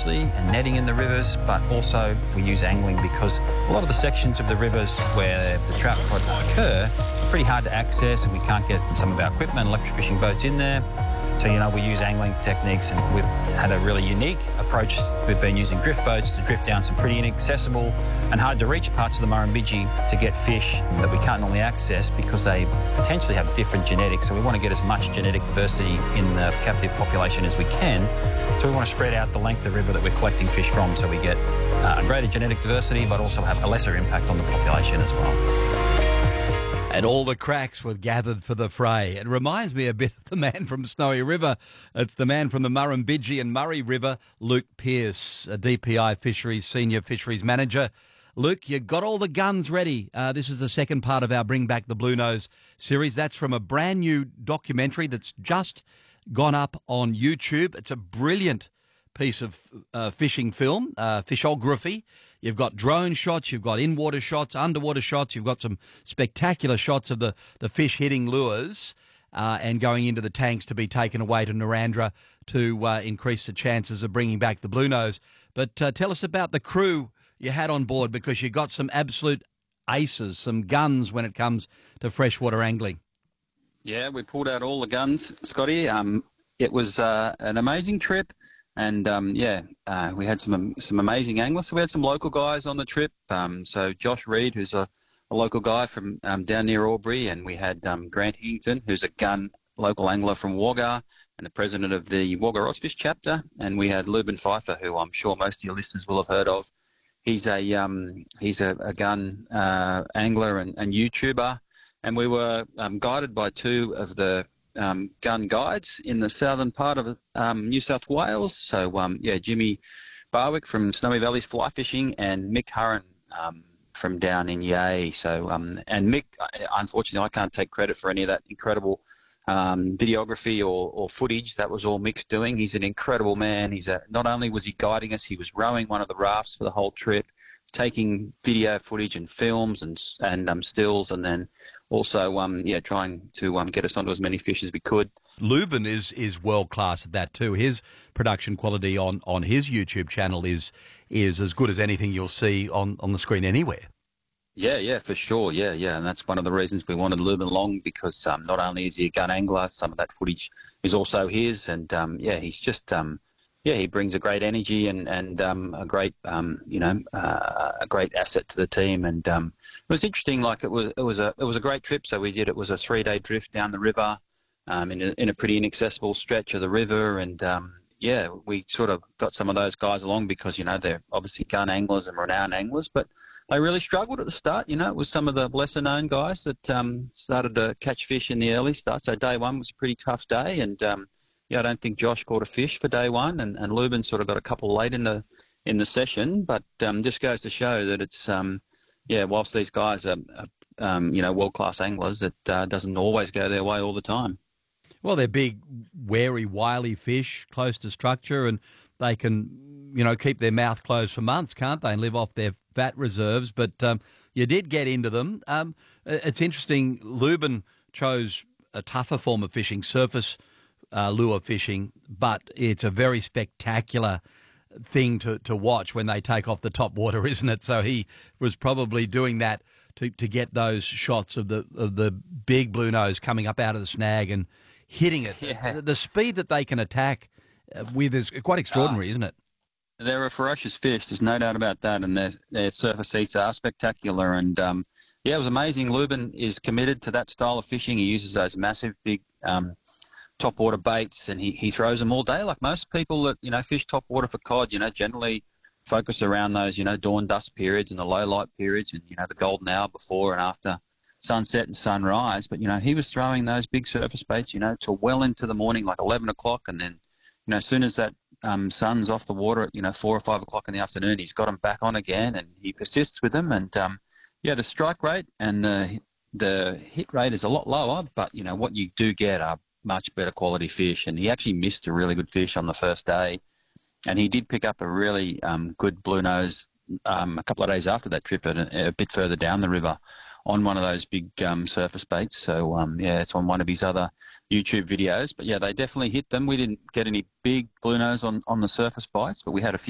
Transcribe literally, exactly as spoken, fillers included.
obviously, and netting in the rivers, but also we use angling because a lot of the sections of the rivers where the trout occur are pretty hard to access, and we can't get some of our equipment, electric fishing boats in there. So, you know, we use angling techniques, and we've had a really unique approach. We've been using drift boats to drift down some pretty inaccessible and hard to reach parts of the Murrumbidgee to get fish that we can't normally access because they potentially have different genetics. So we want to get as much genetic diversity in the captive population as we can. So we want to spread out the length of the river that we're collecting fish from so we get uh, a greater genetic diversity, but also have a lesser impact on the population as well. And all the cracks were gathered for the fray. It reminds me a bit of the man from Snowy River. It's the man from the Murrumbidgee and Murray River, Luke Pearce, a D P I Fisheries Senior Fisheries Manager. Luke, you got all the guns ready. Uh, this is the second part of our Bring Back the Bluenose series. That's from a brand new documentary that's just gone up on YouTube. It's a brilliant piece of uh, fishing film, uh, fishography. You've got drone shots, you've got in-water shots, underwater shots, you've got some spectacular shots of the, the fish hitting lures uh, and going into the tanks to be taken away to Narrandera to uh, increase the chances of bringing back the bluenose. But uh, tell us about the crew you had on board, because you got some absolute aces, some guns when it comes to freshwater angling. Yeah, we pulled out all the guns, Scotty. Um, it was uh, an amazing trip. And, um, yeah, uh, we had some some amazing anglers. So we had some local guys on the trip. Um, so Josh Reed, who's a, a local guy from um, down near Albury, and we had um, Grant Higginson, who's a gun local angler from Wagga and the president of the Wagga Rossfish chapter. And we had Leuben Pfeiffer, who I'm sure most of your listeners will have heard of. He's a um, he's a, a gun uh, angler and, and YouTuber. And we were um, guided by two of the Um, gun guides in the southern part of um, New South Wales. So, um, yeah, Jimmy Barwick from Snowy Valleys Fly Fishing and Mick Hurren um, from down in Yea. So, um, and Mick, unfortunately, I can't take credit for any of that incredible um, videography or, or footage. That was all Mick's doing. He's an incredible man. He's a, not only was he guiding us, he was rowing one of the rafts for the whole trip, taking video footage and films and and um, stills, and then also um, yeah, trying to um, get us onto as many fish as we could. Leuben is is world class at that too. His production quality on, on his YouTube channel is is as good as anything you'll see on, on the screen anywhere. Yeah, yeah, for sure. Yeah, yeah, and that's one of the reasons we wanted Leuben along, because um, not only is he a gun angler, some of that footage is also his, and um, yeah, he's just um, yeah, he brings a great energy and and um, a great um, you know uh, a great asset to the team. And um, it was interesting. Like it was it was a it was a great trip. So we did it was a three day drift down the river, um, in a, in a pretty inaccessible stretch of the river, and um, yeah, we sort of got some of those guys along because you know they're obviously gun anglers and renowned anglers, but they really struggled at the start. You know, it was some of the lesser known guys that um, started to catch fish in the early start. So day one was a pretty tough day, and um, yeah, I don't think Josh caught a fish for day one, and, and Leuben sort of got a couple late in the in the session. But um, just goes to show that it's um, yeah, whilst these guys are, are um, you know world class anglers, it uh, doesn't always go their way all the time. Well, they're big, wary, wily fish, close to structure, and they can you know keep their mouth closed for months, can't they, and live off their fat reserves. But um, you did get into them. Um, it's interesting. Leuben chose a tougher form of fishing, surface Uh, lure fishing, but it's a very spectacular thing to, to watch when they take off the top water, isn't it? So he was probably doing that to, to get those shots of the of the big bluenose coming up out of the snag and hitting it. Yeah. The, the speed that they can attack with is quite extraordinary, uh, isn't it? They're a ferocious fish, there's no doubt about that, and their, their surface eats are spectacular. And um, yeah, it was amazing. Leuben is committed to that style of fishing. He uses those massive, big um, top water baits, and he, he throws them all day. Like most people that, you know, fish top water for cod, you know, generally focus around those, you know, dawn dusk periods and the low light periods and, you know, the golden hour before and after sunset and sunrise. But, you know, he was throwing those big surface baits, you know, to well into the morning, like eleven o'clock. And then, you know, as soon as that um, sun's off the water at, you know, four or five o'clock in the afternoon, he's got them back on again, and he persists with them. And, um, yeah, the strike rate and the, the hit rate is a lot lower, but, you know, what you do get are much better quality fish. And he actually missed a really good fish on the first day, and he did pick up a really um, good bluenose um, a couple of days after that trip at a, a bit further down the river on one of those big um, surface baits. So um, yeah, it's on one of his other YouTube videos. But yeah, they definitely hit them. We didn't get any big bluenose on on the surface bites, but we had a few